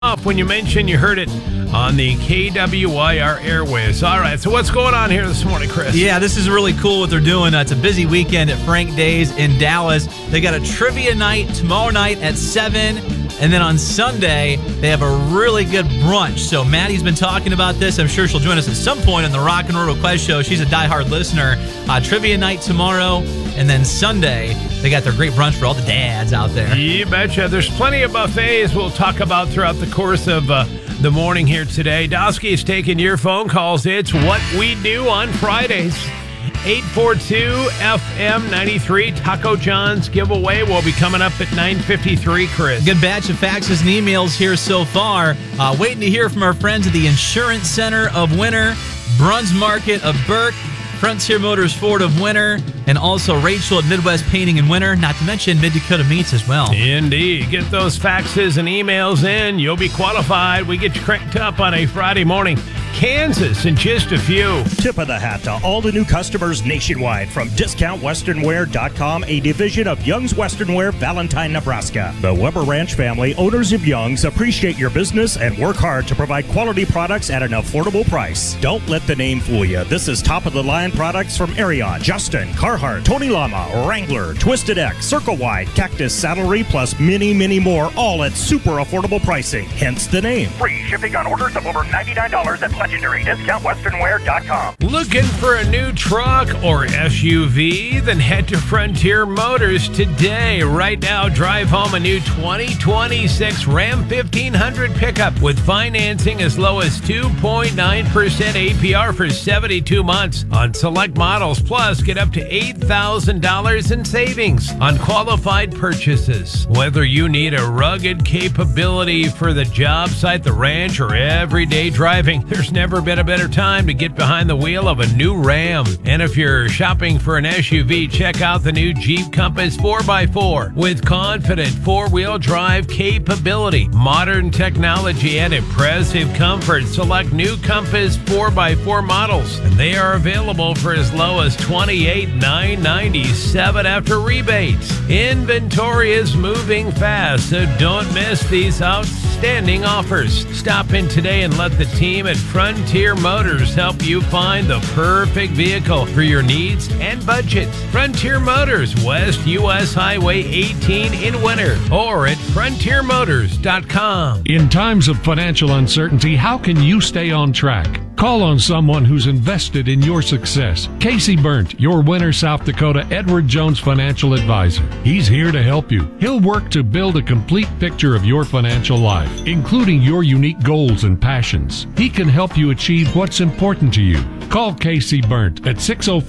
off when you mentioned you heard it on the KWYR airways. All right, so what's going on here this morning, Chris? Yeah, this is really cool what they're doing. It's a busy weekend at Frank Days in Dallas. They got a trivia night tomorrow night at 7, and then on Sunday, they have a really good brunch. So Maddie's been talking about this. I'm sure she'll join us at some point on the Rock and Roll Request Show. She's a diehard listener. Trivia night tomorrow, and then Sunday, they got their great brunch for all the dads out there. You betcha. There's plenty of buffets we'll talk about throughout the course of the morning here today. Dosky's taking your phone calls. It's what we do on Fridays. 842-FM-93 Taco John's giveaway will be coming up at 9:53, Chris. Good batch of faxes and emails here so far. Waiting to hear from our friends at the Insurance Center of Winter, Bruns Market of Burke, Frontier Motors Ford of Winter, and also Rachel at Midwest Painting in Winter, not to mention Mid-Dakota Meats as well. Indeed. Get those faxes and emails in. You'll be qualified. We get you cranked up on a Friday morning. Kansas in just a few. Tip of the hat to all the new customers nationwide from DiscountWesternwear.com, a division of Young's Western Wear, Valentine, Nebraska. The Weber Ranch family, owners of Young's, appreciate your business and work hard to provide quality products at an affordable price. Don't let the name fool you. This is top-of-the-line products from Ariat, Justin, Carhartt, Tony Lama, Wrangler, Twisted X, Circle Wide, Cactus Saddlery, plus many, many more, all at super affordable pricing. Hence the name. Free shipping on orders of over $99 at legendary DiscountWesternwear.com. Looking for a new truck or SUV? Then head to Frontier Motors today. Right now, drive home a new 2026 Ram 1500 pickup with financing as low as 2.9% APR for 72 months on select models. Plus, get up to $8,000 in savings on qualified purchases. Whether you need a rugged capability for the job site, the ranch, or everyday driving, there's never been a better time to get behind the wheel of a new Ram. And if you're shopping for an SUV, check out the new Jeep Compass 4x4 with confident four-wheel drive capability, modern technology, and impressive comfort. Select new Compass 4x4 models, and they are available for as low as $28,997 after rebates. Inventory is moving fast, so don't miss these outstanding offers. Stop in today and let the team at Frontier Motors help you find the perfect vehicle for your needs and budget. Frontier Motors, West U.S. Highway 18 in Winter, or at frontiermotors.com. In times of financial uncertainty, how can you stay on track? Call on someone who's invested in your success. Casey Burnt, your Winter, South Dakota Edward Jones financial advisor. He's here to help you. He'll work to build a complete picture of your financial life, including your unique goals and passions. He can help you achieve what's important to you. Call Casey Burnt at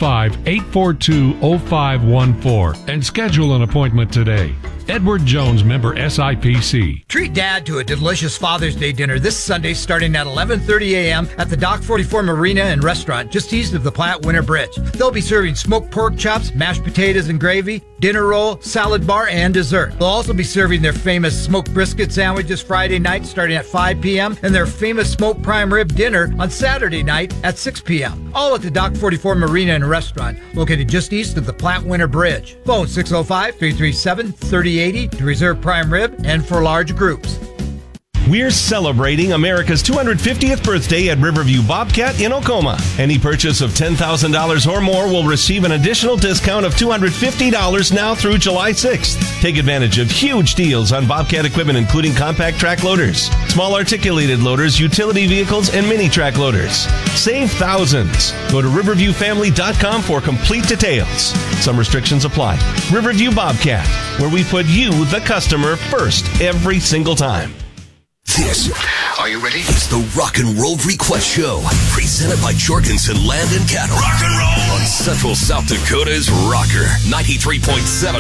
605-842-0514 and schedule an appointment today. Edward Jones, member SIPC. Treat Dad to a delicious Father's Day dinner this Sunday starting at 11:30 a.m. at the Dock 44 Marina and Restaurant just east of the Platte Winter Bridge. They'll be serving smoked pork chops, mashed potatoes and gravy, dinner roll, salad bar, and dessert. They'll also be serving their famous smoked brisket sandwiches Friday night starting at 5 p.m. and their famous smoked prime rib dinner on Saturday night at 6 p.m. All at the Dock 44 Marina and Restaurant located just east of the Platte Winter Bridge. Phone 605-337-3080 to reserve prime rib and for large groups. We're celebrating America's 250th birthday at Riverview Bobcat in Oklahoma. Any purchase of $10,000 or more will receive an additional discount of $250 now through July 6th. Take advantage of huge deals on Bobcat equipment, including compact track loaders, small articulated loaders, utility vehicles, and mini track loaders. Save thousands. Go to riverviewfamily.com for complete details. Some restrictions apply. Riverview Bobcat, where we put you, the customer, first every single time. This, are you ready? It's the Rock and Roll Request Show, presented by Jorgensen Land and Cattle. Rock and roll on Central South Dakota's Rocker 93.7